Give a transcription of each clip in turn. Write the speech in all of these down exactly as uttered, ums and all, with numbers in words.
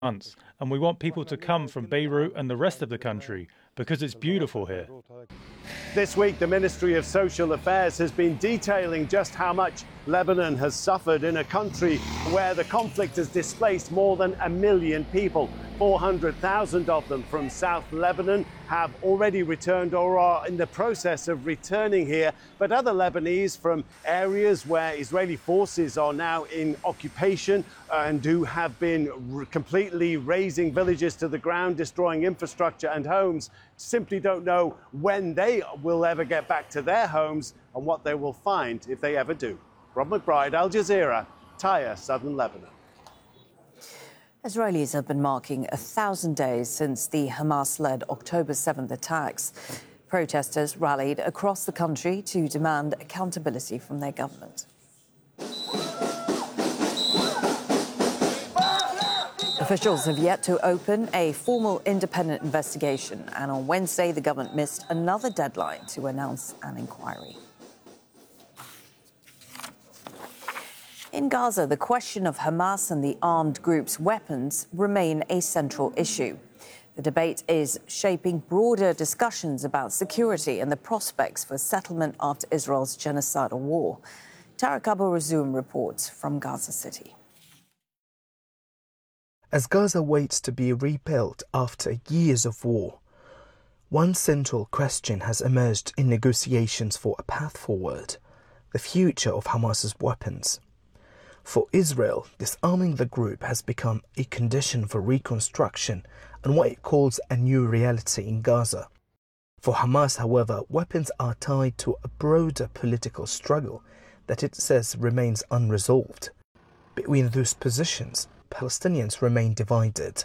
months, and we want people to come from Beirut and the rest of the country because it's beautiful here. This week, the Ministry of Social Affairs has been detailing just how much Lebanon has suffered in a country where the conflict has displaced more than a million people. four hundred thousand of them from South Lebanon have already returned or are in the process of returning here. But other Lebanese from areas where Israeli forces are now in occupation and who have been completely razing villages to the ground, destroying infrastructure and homes, simply don't know when they will ever get back to their homes and what they will find if they ever do. Rob McBride, Al Jazeera, Tyre, Southern Lebanon. Israelis have been marking a thousand days since the Hamas-led October seventh attacks. Protesters rallied across the country to demand accountability from their government. Officials have yet to open a formal independent investigation, and on Wednesday the government missed another deadline to announce an inquiry. In Gaza, the question of Hamas and the armed group's weapons remain a central issue. The debate is shaping broader discussions about security and the prospects for settlement after Israel's genocidal war. Tarek Abu Razzoum reports from Gaza City. As Gaza waits to be rebuilt after years of war, one central question has emerged in negotiations for a path forward: the future of Hamas's weapons. For Israel, disarming the group has become a condition for reconstruction and what it calls a new reality in Gaza. For Hamas, however, weapons are tied to a broader political struggle that it says remains unresolved. Between those positions, Palestinians remain divided.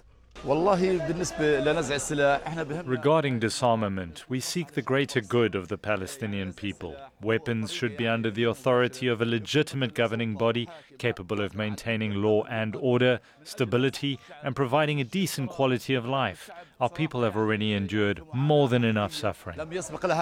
Regarding disarmament, we seek the greater good of the Palestinian people. Weapons should be under the authority of a legitimate governing body capable of maintaining law and order, stability, and providing a decent quality of life. Our people have already endured more than enough suffering. We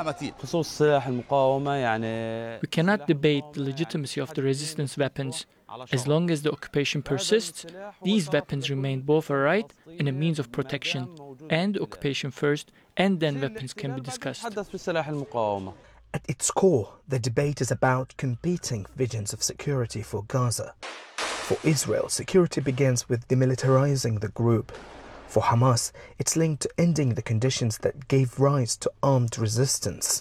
cannot debate the legitimacy of the resistance weapons. As long as the occupation persists, these weapons remain both a right and a means of protection, and occupation first, and then weapons can be discussed. At its core, the debate is about competing visions of security for Gaza. For Israel, security begins with demilitarizing the group. For Hamas, it's linked to ending the conditions that gave rise to armed resistance.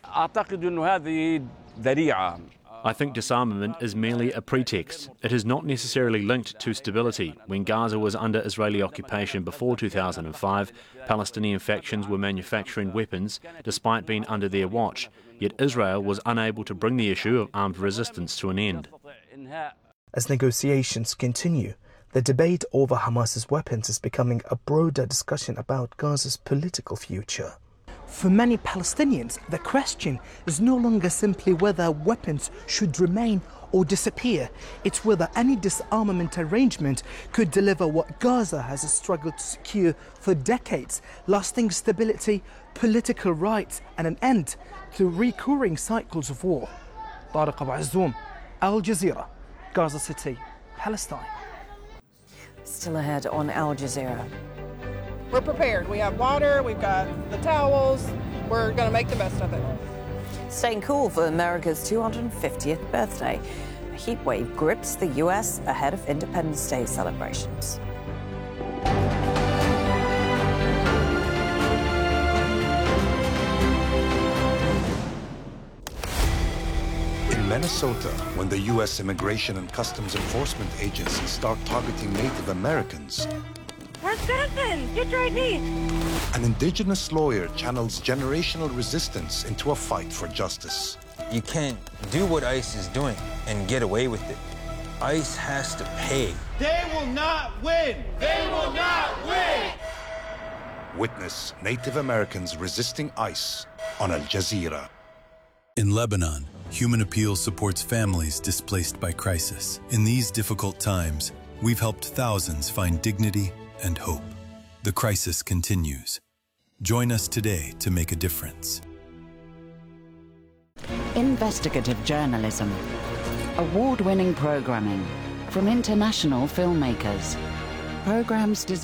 I think disarmament is merely a pretext. It is not necessarily linked to stability. When Gaza was under Israeli occupation before two thousand five, Palestinian factions were manufacturing weapons despite being under their watch, yet Israel was unable to bring the issue of armed resistance to an end. As negotiations continue, the debate over Hamas's weapons is becoming a broader discussion about Gaza's political future. For many Palestinians, the question is no longer simply whether weapons should remain or disappear. It's whether any disarmament arrangement could deliver what Gaza has struggled to secure for decades: lasting stability, political rights, and an end to recurring cycles of war. Tarek Abu Razzoum, Al Jazeera, Gaza City, Palestine. Still ahead on Al Jazeera. We're prepared. We have water, we've got the towels. We're going to make the best of it. Staying cool for America's two hundred fiftieth birthday. A heat wave grips the U S ahead of Independence Day celebrations. In Minnesota, when the U S Immigration and Customs Enforcement agencies start targeting Native Americans, we're citizens! Get your I D! An indigenous lawyer channels generational resistance into a fight for justice. You can't do what ICE is doing and get away with it. ICE has to pay. They will not win! They will not win! Witness Native Americans resisting ICE on Al Jazeera. In Lebanon, Human Appeal supports families displaced by crisis. In these difficult times, we've helped thousands find dignity and hope. The crisis continues. Join us today to make a difference. Investigative journalism, award-winning programming from international filmmakers, programs designed